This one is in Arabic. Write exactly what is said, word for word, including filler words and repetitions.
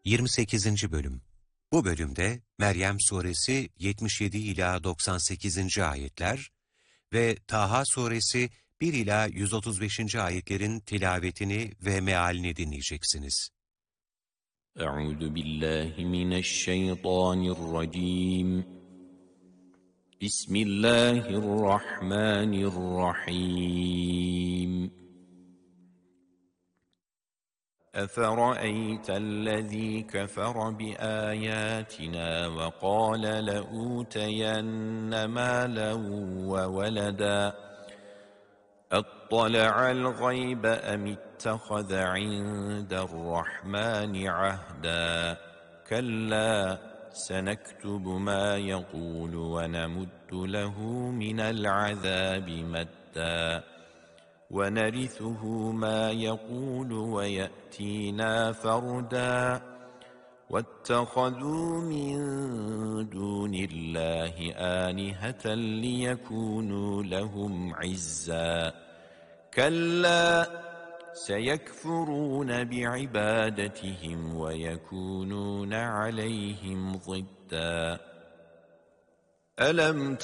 yirmi sekizinci Bölüm. Bu bölümde Meryem Suresi yetmiş yedi ila doksan sekizinci ayetler ve Taha Suresi bir ila yüz otuz beşinci ayetlerin tilavetini ve mealini dinleyeceksiniz. Euzu billahi mineşşeytanirracim. Bismillahirrahmanirrahim. أفرأيت الذي كفر بآياتنا وقال لأوتين مالا وولدا أطلع الغيب أم اتخذ عند الرحمن عهدا كلا سنكتب ما يقول ونمد له من العذاب مدا وَنَرِثُهُ مَا يَقُولُ وَيَأْتِينَا فَرْدًا وَاتَّخَذُوا مِن دُونِ اللَّهِ آلِهَةً لِيَكُونُوا لَهُمْ عِزًّا كَلَّا سَيَكْفُرُونَ بِعِبَادَتِهِمْ وَيَكُونُونَ عَلَيْهِمْ ضِدًّا أَلَمْ